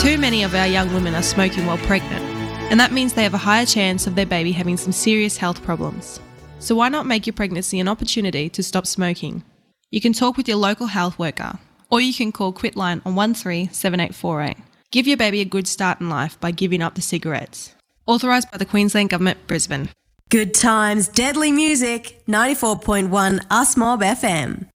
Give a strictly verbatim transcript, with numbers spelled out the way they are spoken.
Too many of our young women are smoking while pregnant, and that means they have a higher chance of their baby having some serious health problems. So why not make your pregnancy an opportunity to stop smoking? You can talk with your local health worker, or you can call Quitline on one three seven eight four eight. Give your baby a good start in life by giving up the cigarettes. Authorised by the Queensland Government, Brisbane. Good times, deadly music. ninety-four point one Us Mob F M.